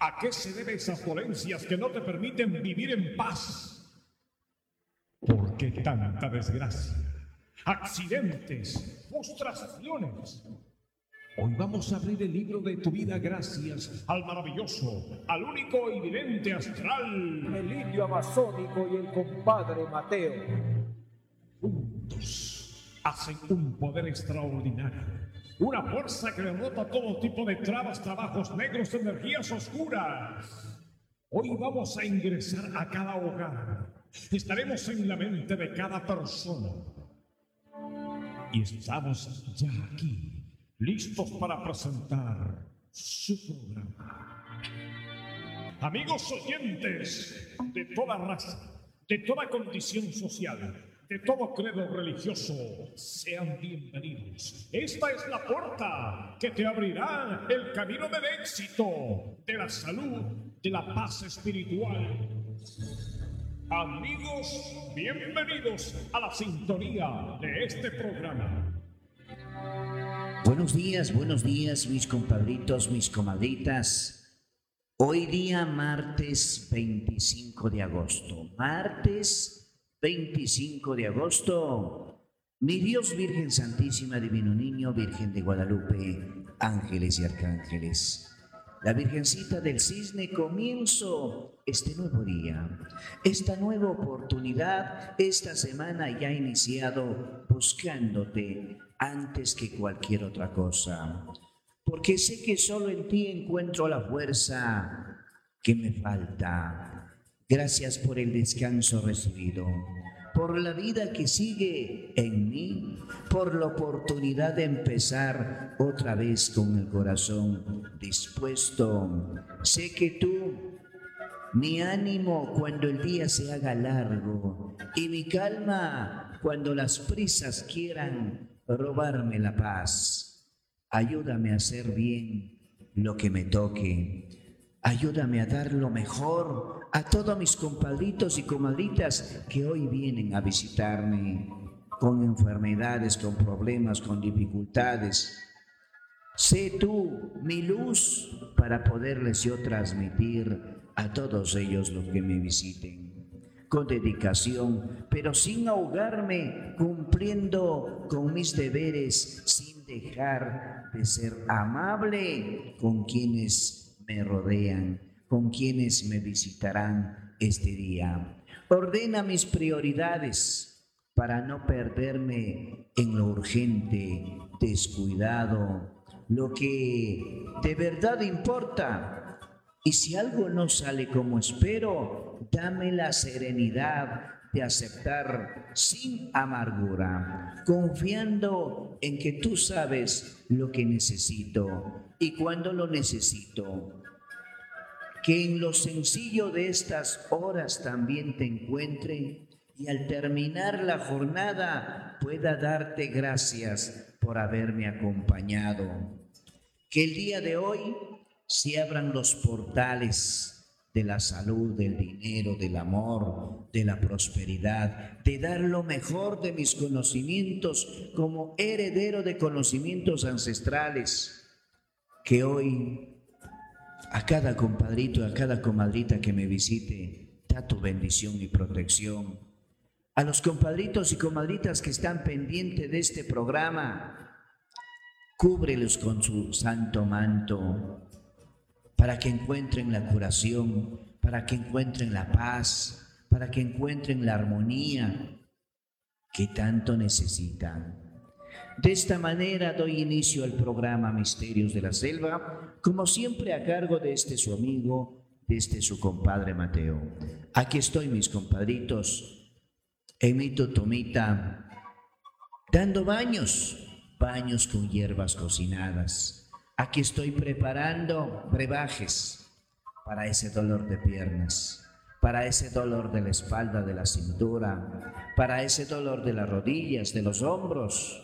¿A qué se deben esas dolencias que no te permiten vivir en paz? ¿Por qué tanta desgracia? Accidentes, frustraciones. Hoy vamos a abrir el libro de tu vida gracias al maravilloso, al único y evidente astral, el indio amazónico y el compadre Mateo. Juntos hacen un poder extraordinario, una fuerza que derrota todo tipo de trabas, trabajos negros, energías oscuras. Hoy vamos a ingresar a cada hogar. Estaremos en la mente de cada persona. Y estamos ya aquí, listos para presentar su programa. Amigos oyentes de toda raza, de toda condición social, de todo credo religioso, sean bienvenidos. Esta es la puerta que te abrirá el camino del éxito, de la salud, de la paz espiritual. Amigos, bienvenidos a la sintonía de este programa. Buenos días, mis compadritos, mis comadritas. Hoy día, martes 25 de agosto. Martes 25 de agosto. Mi Dios, Virgen Santísima, Divino Niño, Virgen de Guadalupe, ángeles y arcángeles. La Virgencita del Cisne, comienzo este nuevo día, esta nueva oportunidad, esta semana ya ha iniciado buscándote antes que cualquier otra cosa, porque sé que solo en ti encuentro la fuerza que me falta. Gracias por el descanso recibido, por la vida que sigue en mí, por la oportunidad de empezar otra vez con el corazón dispuesto. Sé que tú, mi ánimo cuando el día se haga largo y mi calma cuando las prisas quieran robarme la paz. Ayúdame a hacer bien lo que me toque. Ayúdame a dar lo mejor a todos mis compadritos y comadritas que hoy vienen a visitarme con enfermedades, con problemas, con dificultades. Sé tú mi luz para poderles yo transmitir a todos ellos lo que me visiten, con dedicación, pero sin ahogarme, cumpliendo con mis deberes, sin dejar de ser amable con quienes me rodean, con quienes me visitarán este día. Ordena mis prioridades para no perderme en lo urgente, descuidado, lo que de verdad importa. Y si algo no sale como espero, dame la serenidad de aceptar sin amargura, confiando en que tú sabes lo que necesito y cuando lo necesito. Que en lo sencillo de estas horas también te encuentre y al terminar la jornada pueda darte gracias por haberme acompañado. Que el día de hoy se abran los portales de la salud, del dinero, del amor, de la prosperidad, de dar lo mejor de mis conocimientos como heredero de conocimientos ancestrales. Que hoy a cada compadrito, a cada comadrita que me visite, da tu bendición y protección. A los compadritos y comadritas que están pendientes de este programa, cúbrelos con su santo manto, para que encuentren la curación, para que encuentren la paz, para que encuentren la armonía que tanto necesitan. De esta manera doy inicio al programa Misterios de la Selva, como siempre a cargo de su amigo, de su compadre Mateo. Aquí estoy, mis compadritos, en mi totomita, dando baños con hierbas cocinadas. Aquí estoy preparando brebajes para ese dolor de piernas, para ese dolor de la espalda, de la cintura, para ese dolor de las rodillas, de los hombros,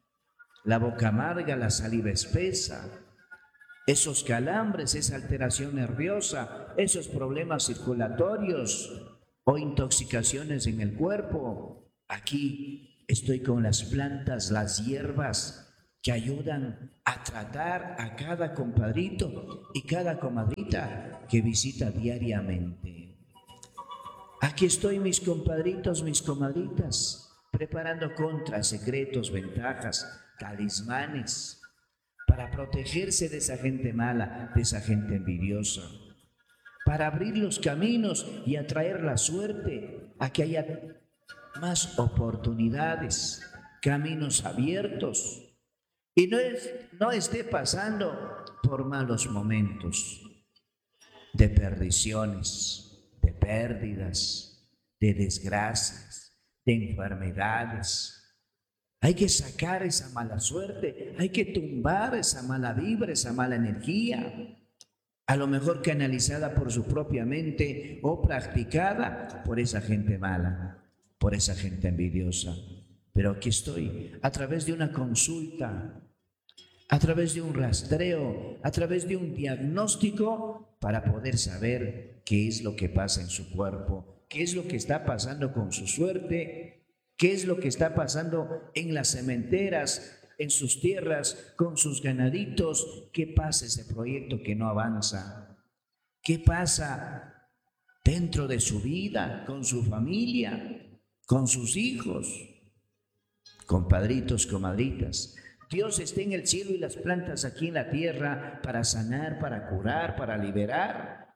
la boca amarga, la saliva espesa, esos calambres, esa alteración nerviosa, esos problemas circulatorios o intoxicaciones en el cuerpo. Aquí estoy con las plantas, las hierbas que ayudan a tratar a cada compadrito y cada comadrita que visita diariamente. Aquí estoy, mis compadritos, mis comadritas, preparando contras, secretos, ventajas, talismanes, para protegerse de esa gente mala, de esa gente envidiosa, para abrir los caminos y atraer la suerte a que haya más oportunidades, caminos abiertos, y no esté pasando por malos momentos de perdiciones, de pérdidas, de desgracias, de enfermedades. Hay que sacar esa mala suerte, hay que tumbar esa mala vibra, esa mala energía, a lo mejor canalizada por su propia mente o practicada por esa gente mala, por esa gente envidiosa. Pero aquí estoy, a través de una consulta, a través de un rastreo, a través de un diagnóstico, para poder saber qué es lo que pasa en su cuerpo, qué es lo que está pasando con su suerte, qué es lo que está pasando en las cementeras, en sus tierras, con sus ganaditos, qué pasa ese proyecto que no avanza, qué pasa dentro de su vida, con su familia, con sus hijos, compadritos, comadritas. Dios está en el cielo y las plantas aquí en la tierra para sanar, para curar, para liberar.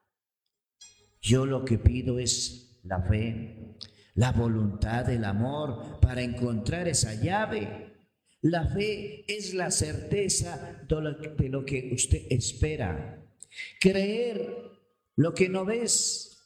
Yo lo que pido es la fe, la voluntad, el amor para encontrar esa llave. La fe es la certeza de lo que usted espera. Creer lo que no ves.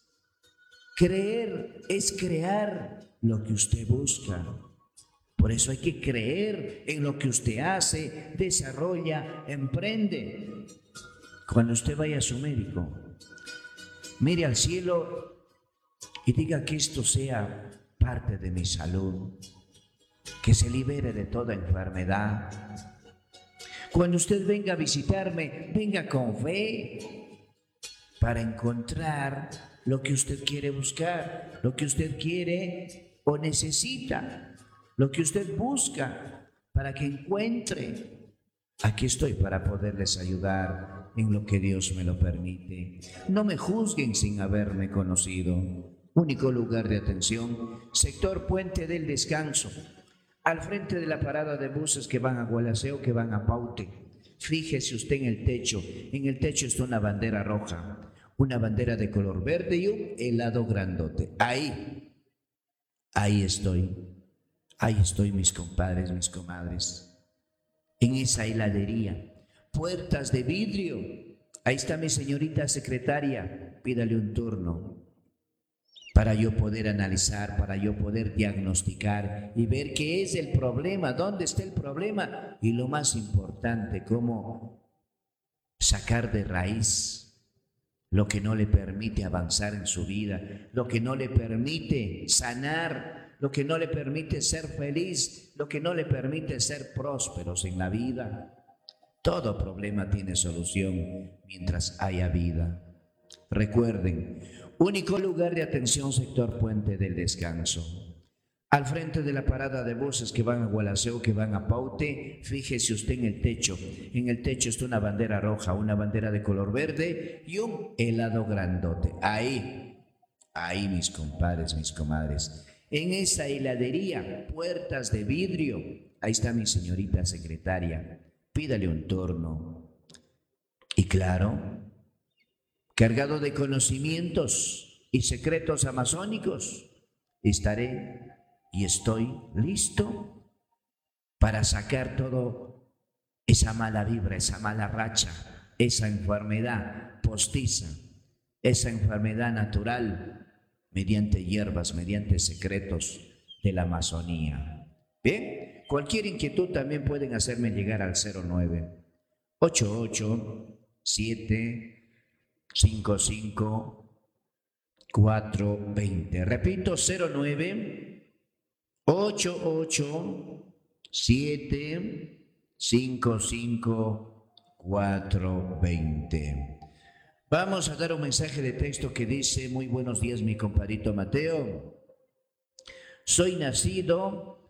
Creer es crear lo que usted busca. Por eso hay que creer en lo que usted hace, desarrolla, emprende. Cuando usted vaya a su médico, mire al cielo y diga que esto sea parte de mi salud, que se libere de toda enfermedad. Cuando usted venga a visitarme, venga con fe para encontrar lo que usted quiere buscar, lo que usted quiere o necesita. Lo que usted busca para que encuentre. Aquí estoy para poderles ayudar en lo que Dios me lo permite. No me juzguen sin haberme conocido. Único lugar de atención, sector Puente del Descanso, al frente de la parada de buses que van a Gualaceo, que van a Paute. Fíjese usted en el techo. En el techo está una bandera roja, una bandera de color verde y un helado grandote. Ahí estoy. Ahí estoy, mis compadres, mis comadres, en esa heladería, puertas de vidrio. Ahí está mi señorita secretaria, pídale un turno para yo poder analizar, para yo poder diagnosticar y ver qué es el problema, dónde está el problema y lo más importante, cómo sacar de raíz lo que no le permite avanzar en su vida, lo que no le permite sanar, lo que no le permite ser feliz, lo que no le permite ser prósperos en la vida. Todo problema tiene solución mientras haya vida. Recuerden, único lugar de atención, sector Puente del Descanso. Al frente de la parada de buses que van a Gualaceo, que van a Paute, fíjese usted en el techo. En el techo está una bandera roja, una bandera de color verde y un helado grandote. Ahí mis compadres, mis comadres. En esa heladería, puertas de vidrio, ahí está mi señorita secretaria, pídale un turno. Y claro, cargado de conocimientos y secretos amazónicos, estaré y estoy listo para sacar todo esa mala vibra, esa mala racha, esa enfermedad postiza, esa enfermedad natural, mediante hierbas, mediante secretos de la Amazonía. Bien, cualquier inquietud también pueden hacerme llegar al 09-88-755-420. Repito, 09-88-755-420. Vamos a dar un mensaje de texto que dice: muy buenos días, mi compadrito Mateo. Soy nacido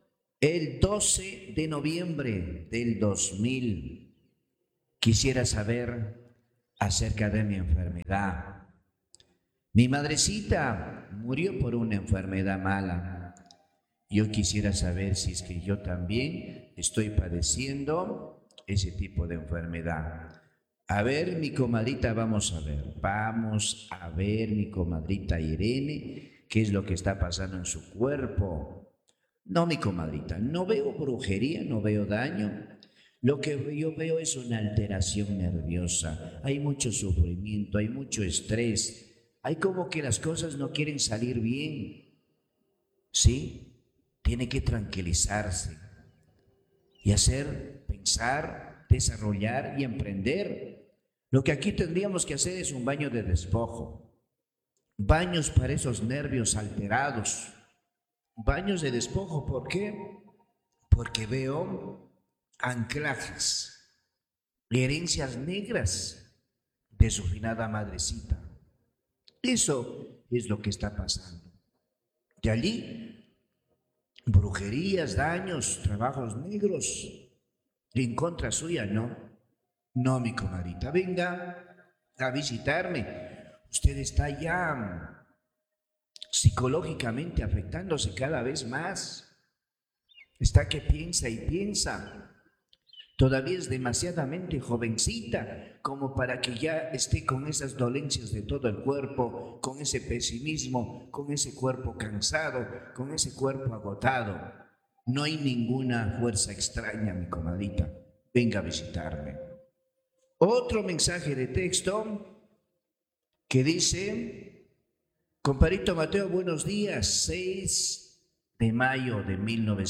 El 12 de noviembre del 2000 quisiera saber acerca de mi enfermedad. Mi madrecita murió por una enfermedad mala. Yo quisiera saber si es que yo también estoy padeciendo ese tipo de enfermedad. A ver, mi comadrita, vamos a ver, mi comadrita Irene, qué es lo que está pasando en su cuerpo. No, mi comadrita, no veo brujería, no veo daño. Lo que yo veo es una alteración nerviosa. Hay mucho sufrimiento, hay mucho estrés. Hay como que las cosas no quieren salir bien. ¿Sí? Tiene que tranquilizarse y hacer, pensar, desarrollar y emprender. Lo que aquí tendríamos que hacer es un baño de despojo. Baños para esos nervios alterados. Baños de despojo, ¿por qué? Porque veo anclajes, herencias negras de su finada madrecita. Eso es lo que está pasando. De allí, brujerías, daños, trabajos negros en contra suya, no. No, mi comadrita, venga a visitarme. Usted está ya psicológicamente afectándose cada vez más. Está que piensa y piensa. Todavía es demasiadamente jovencita como para que ya esté con esas dolencias de todo el cuerpo, con ese pesimismo, con ese cuerpo cansado, con ese cuerpo agotado. No hay ninguna fuerza extraña, mi comadrita. Venga a visitarme. Otro mensaje de texto que dice: compadrito Mateo, buenos días, 6 de mayo de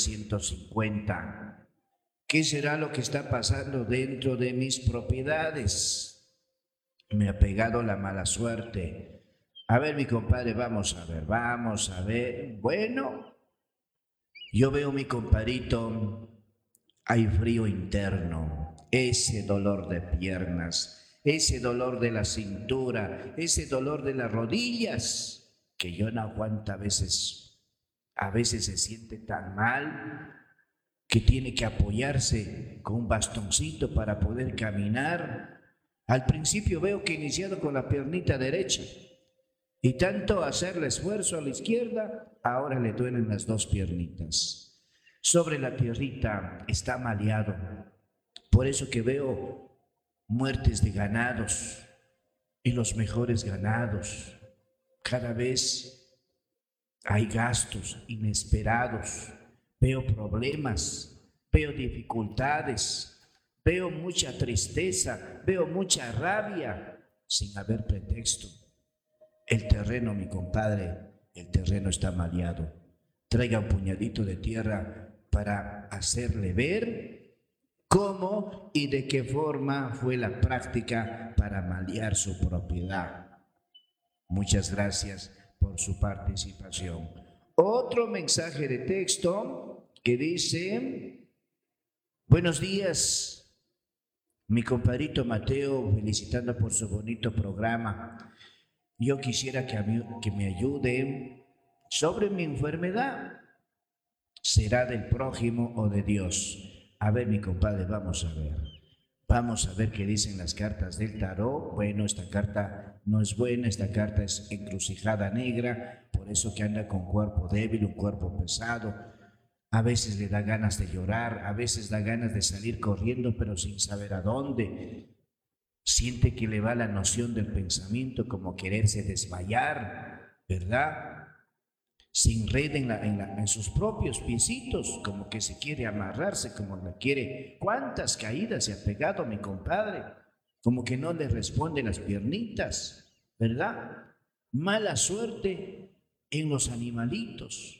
1950. ¿Qué será lo que está pasando dentro de mis propiedades? Me ha pegado la mala suerte. A ver, mi compadre, vamos a ver. Bueno, yo veo, mi compadrito, hay frío interno, ese dolor de piernas, ese dolor de la cintura, ese dolor de las rodillas, que yo no aguanto a veces se siente tan mal que tiene que apoyarse con un bastoncito para poder caminar. Al principio veo que iniciado con la piernita derecha y tanto hacerle esfuerzo a la izquierda, ahora le duelen las dos piernitas. Sobre la tierrita está maleado, por eso que veo muertes de ganados y los mejores ganados. Cada vez hay gastos inesperados, veo problemas, veo dificultades, veo mucha tristeza, veo mucha rabia, sin haber pretexto. El terreno, mi compadre, el terreno está maleado. Traiga un puñadito de tierra para hacerle ver cómo y de qué forma fue la práctica para malear su propiedad. Muchas gracias por su participación. Otro mensaje de texto que dice: buenos días, mi compadrito Mateo, felicitando por su bonito programa. Yo quisiera que me ayude sobre mi enfermedad. ¿Será del prójimo o de Dios? A ver, mi compadre, vamos a ver. Vamos a ver qué dicen las cartas del tarot. Bueno, esta carta no es buena, esta carta es encrucijada negra, por eso que anda con cuerpo débil, un cuerpo pesado. A veces le da ganas de llorar, a veces da ganas de salir corriendo, pero sin saber a dónde. Siente que le va la noción del pensamiento, como quererse desmayar, ¿verdad? Sin red en sus propios piecitos, como que se quiere amarrarse, como la quiere. ¿Cuántas caídas se ha pegado, mi compadre? Como que no le responden las piernitas, ¿verdad? Mala suerte en los animalitos.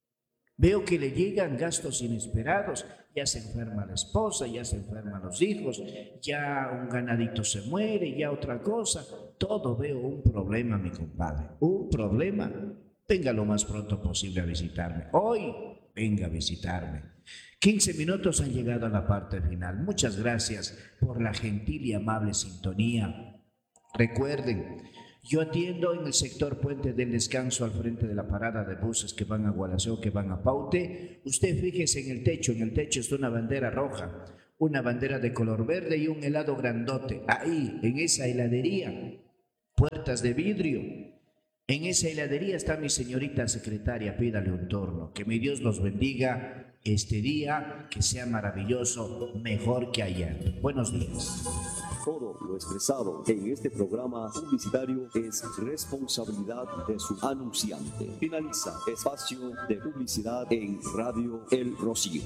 Veo que le llegan gastos inesperados, ya se enferma la esposa, ya se enferman los hijos, ya un ganadito se muere, ya otra cosa. Todo veo un problema, mi compadre, un problema. Venga lo más pronto posible a visitarme. Hoy, venga a visitarme. 15 minutos han llegado a la parte final. Muchas gracias por la gentil y amable sintonía. Recuerden, Yo atiendo en el sector Puente del Descanso al frente de la parada de buses que van a Gualaceo, que van a Paute. Usted fíjese en el techo está una bandera roja, una bandera de color verde y un helado grandote. Ahí, en esa heladería, puertas de vidrio. En esa heladería está mi señorita secretaria, pídale un turno. Que mi Dios los bendiga este día, que sea maravilloso, mejor que ayer. Buenos días. Todo lo expresado en este programa publicitario es responsabilidad de su anunciante. Finaliza espacio de publicidad en Radio El Rocío.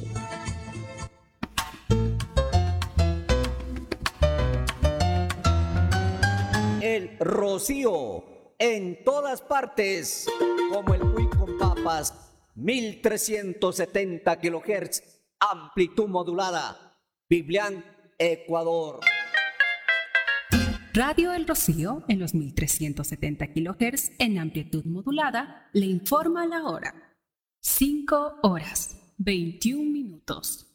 El Rocío, en todas partes, como el Cuy con papas, 1370 kHz, amplitud modulada, Biblián, Ecuador. Radio El Rocío, en los 1370 kHz, en amplitud modulada, le informa la hora. 5 horas, 21 minutos.